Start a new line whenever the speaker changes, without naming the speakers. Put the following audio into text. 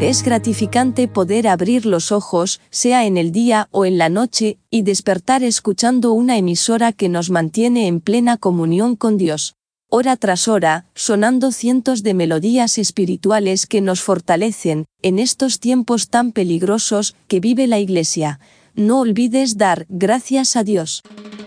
Es gratificante poder abrir los ojos, sea en el día o en la noche, y despertar escuchando una emisora que nos mantiene en plena comunión con Dios. Hora tras hora, sonando cientos de melodías espirituales que nos fortalecen, en estos tiempos tan peligrosos que vive la Iglesia. No olvides dar gracias a Dios.